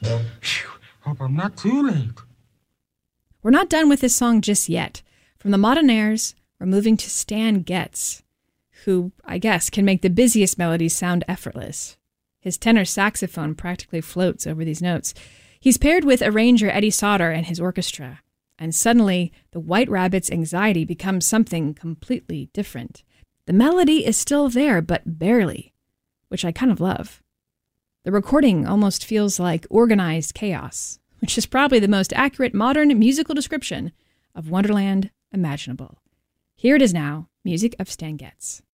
Phew, hope I'm not too late. We're not done with this song just yet. From the Modernaires, we're moving to Stan Getz, who, I guess, can make the busiest melodies sound effortless. His tenor saxophone practically floats over these notes. He's paired with arranger Eddie Sauter and his orchestra, and suddenly the White Rabbit's anxiety becomes something completely different. The melody is still there, but barely, which I kind of love. The recording almost feels like organized chaos, which is probably the most accurate modern musical description of Wonderland imaginable. Here it is now, music of Stan Getz.